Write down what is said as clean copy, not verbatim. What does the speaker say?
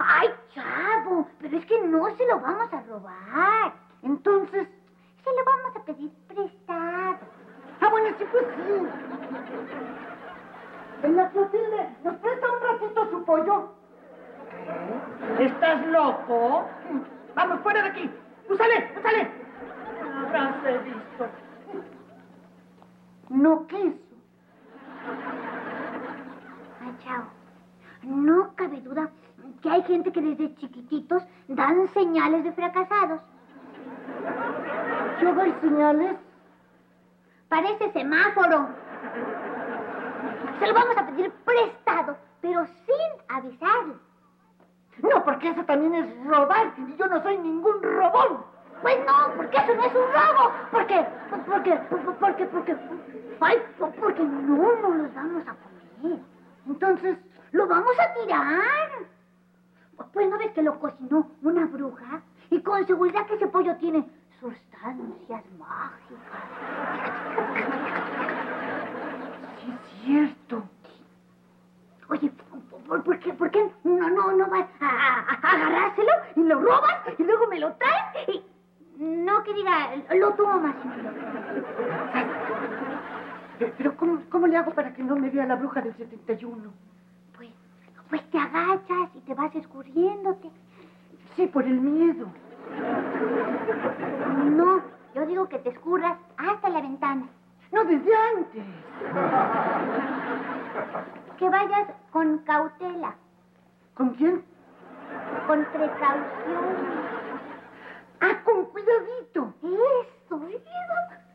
Ay, chavo, pero es que no se lo vamos a robar. Entonces... Se lo vamos a pedir prestado. Ah, bueno, sí, pues sí. Doña Clotilde, ¿nos presta un ratito su pollo? ¿Qué? ¿Estás loco? Vamos, fuera de aquí. ¡Tú sale! ¡Tú sale! Habrás visto. No quiso. Ay, chavo, no cabe duda que hay gente que desde chiquititos dan señales de fracasados. ¿Yo doy señales? Parece semáforo. Se lo vamos a pedir prestado, pero sin avisarle. No, porque eso también es robar, y yo no soy ningún robón. Pues no, porque eso no es un robo. ¿Por qué? Ay, porque no nos los vamos a comer. Entonces, ¡lo vamos a tirar! Pues no ves que lo cocinó una bruja y con seguridad que ese pollo tiene sustancias mágicas. sí es cierto. Oye, ¿por qué no vas a agarrárselo y lo robas y luego me lo traes y... No, que diga, lo tomas. Pero ¿cómo le hago para que no me vea la bruja del 71? Pues te agachas y te vas escurriéndote. Sí, por el miedo. No, yo digo que te escurras hasta la ventana. No, desde antes. Que vayas con cautela. ¿Con quién? Con precaución. Ah, con cuidadito. Eso.